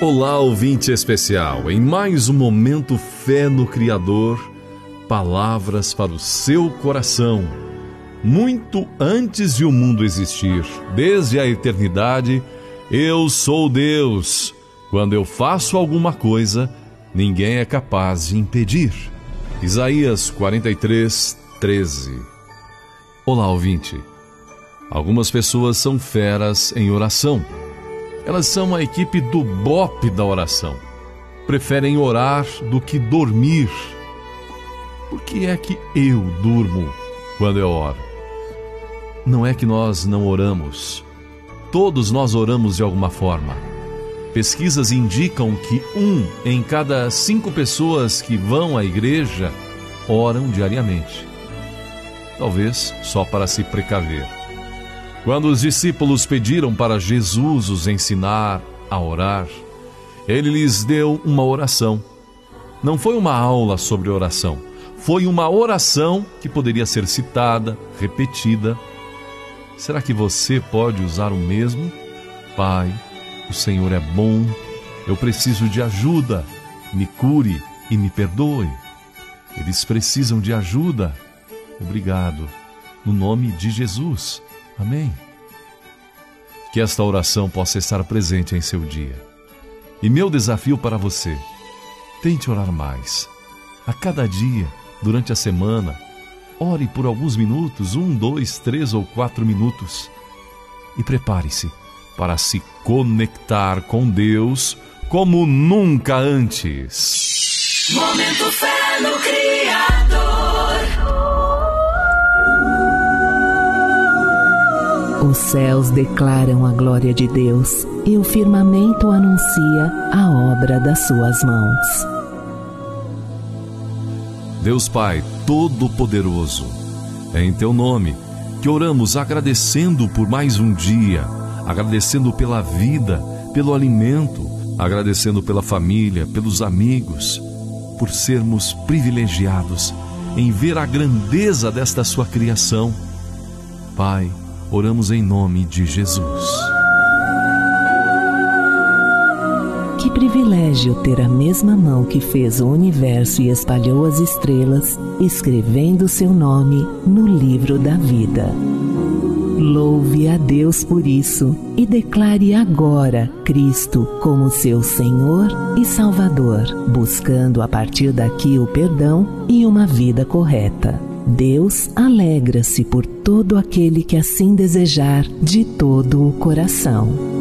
Olá, ouvinte especial, em mais um momento Fé no Criador, palavras para o seu coração. Muito antes de o mundo existir, desde a eternidade, eu sou Deus. Quando eu faço alguma coisa, ninguém é capaz de impedir. Isaías 43, 13. Olá, ouvinte. Algumas pessoas são feras em oração. Elas são a equipe do BOPE da oração. Preferem orar do que dormir. Por que é que eu durmo quando eu oro? Não é que nós não oramos. Todos nós oramos de alguma forma. Pesquisas indicam que 1 em cada 5 pessoas que vão à igreja oram diariamente. Talvez só para se precaver. Quando os discípulos pediram para Jesus os ensinar a orar, ele lhes deu uma oração. Não foi uma aula sobre oração, foi uma oração que poderia ser citada, repetida. Será que você pode usar o mesmo? Pai, o Senhor é bom, eu preciso de ajuda, me cure e me perdoe. Eles precisam de ajuda. Obrigado, no nome de Jesus. Amém. Que esta oração possa estar presente em seu dia. E meu desafio para você: tente orar mais. A cada dia, durante a semana, ore por alguns minutos, 1, 2, 3 ou 4 minutos. E prepare-se para se conectar com Deus como nunca antes. Momento Fé no Criador. Os céus declaram a glória de Deus e o firmamento anuncia a obra das suas mãos. Deus Pai Todo-Poderoso, é em Teu nome que oramos agradecendo por mais um dia, agradecendo pela vida, pelo alimento, agradecendo pela família, pelos amigos, por sermos privilegiados em ver a grandeza desta Sua criação. Pai, oramos em nome de Jesus. Que privilégio ter a mesma mão que fez o universo e espalhou as estrelas, escrevendo seu nome no livro da vida. Louve a Deus por isso e declare agora Cristo como seu Senhor e Salvador, buscando a partir daqui o perdão e uma vida correta. Deus alegra-se por todo aquele que assim desejar de todo o coração.